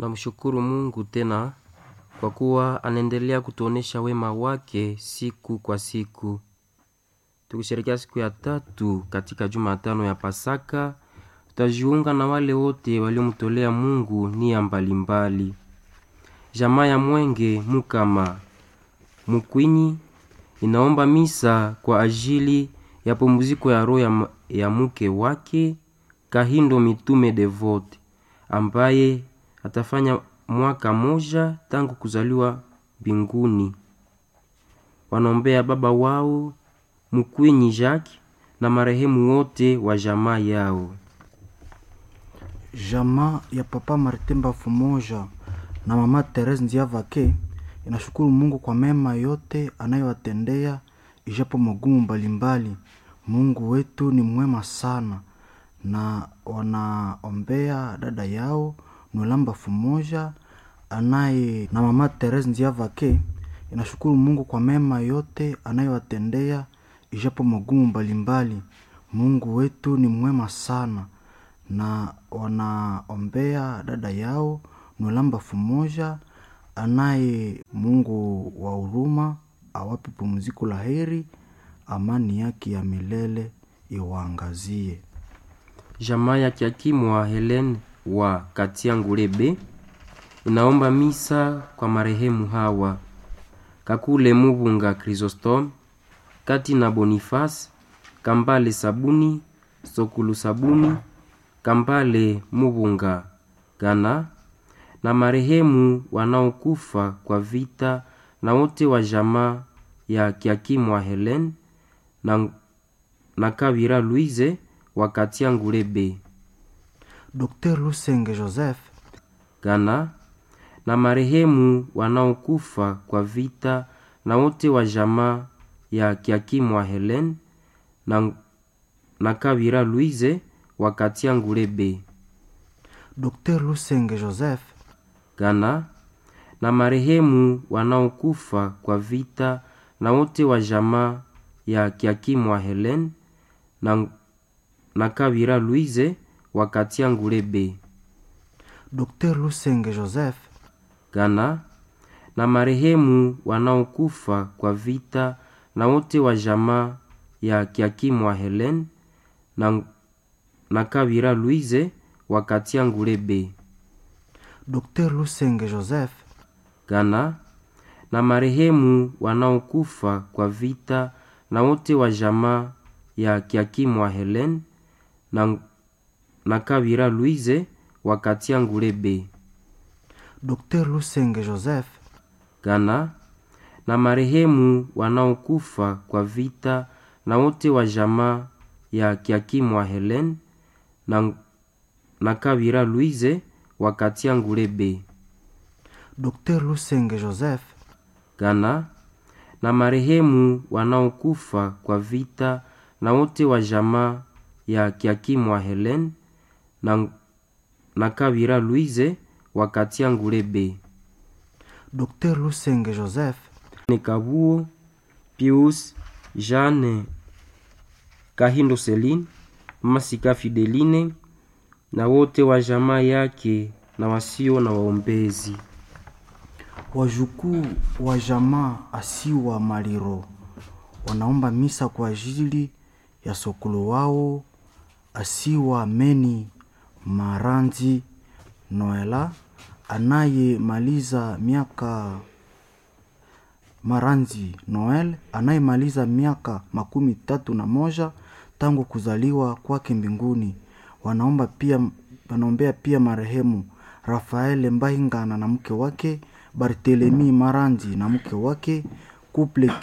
Tunamshukuru Mungu tena kwa kuwa anaendelea kutuonesha wema wake siku kwa siku. Tukisherehekea siku ya tatu katika Jumatano ya Pasaka, tutajiunga na wale wote waliomtolea Mungu nia mbalimbali. Jamaa ya Mwenge Mukama Mukwinyi inaomba misa kwa ajili ya pumziko ya roho ya mke wake Kahindo Mitume Devote ambaye atafanya mwaka moja tangu kuzaliwa mbinguni. Wanaombea baba wao Mukwinyi Jacques na marehemu wote wa jamaa yao. Jamaa ya Papa Martin Bafumoja na Mama Therese Ndiavake inashukuru Mungu kwa mema yote anayowatendea ijapo magumu mbalimbali. Mungu wetu ni mwema sana, na wanaombea dada yao Nolamba Fumoja na Mama Therese Ndiavake inashukuru Mungu kwa mema yote anayowatendea ijapo magumu mbalimbali. Mungu wetu ni mwema sana, na wanaombea dada yao Nolamba Fumoja Mungu wa huruma awape pumziko la heri, amani yake ya milele iwaangazie. Jamaa ya Kiakimwa Helen wa Katiangulebe inaomba misa kwa marehemu hawa: Kakule Mubunga Chrysostome, Katina Boniface, Kambale Sabuni, Sokulu Sabuni, Kambale Mubunga Gana, na marehemu wanaokufa kwa vita na wote wa jamaa ya Kiakimwa Helen na Kabira Louise wa Katiangulebe. Dr. Lusenge Joseph Gana, na marehemu wanaokufa kwa vita na wote wa jamaa ya Kiakimwa Helen na Kabira Louise wa Katiangulebe. Dr. Lusenge Joseph Gana, na marehemu wanaokufa kwa vita na wote wa jamaa ya Kiakimwa Helen na Kabira Louise wa Katiangulebe. Dr. Lusenge Joseph Gana, na marehemu wanaokufa kwa vita na wote wa jamaa ya Kiakimwa Helen na Kabira Louise wa Katiangulebe. Dr. Lusenge Joseph Gana, na marehemu wanaokufa kwa vita na wote wa jamaa ya Kiakimwa Helen na Kabira Louise wa Katiangulebe. Dr. Lusenge Joseph Gana, na marehemu wanaokufa kwa vita na wote wa jamaa ya Kiakimwa Helen na Kabira Louise wa Katiangulebe. Dr. Lusenge Joseph Gana, na marehemu wanaokufa kwa vita na wote wa jamaa ya Kiakimwa Helen na Kabira Louise wa Katiangulebe. Dr. Lusenge Joseph Nekabuo Pius Jeanne Kahindo Celine Masika Fideline na wote wa jamaa yake na wasio na waombezi. Wajukuu wa jamaa Asiwa Maliro wanaomba misa kwa ajili ya sokolo wao Asiwa Meni Maranzi Noela anayemaliza miaka Maranzi Noel anayemaliza miaka 31 tangu kuzaliwa kwake mbinguni. Wanaombea pia marehemu Rafael Mbahingana na mke wake, Barthelemy Maranzi na mke wake, couple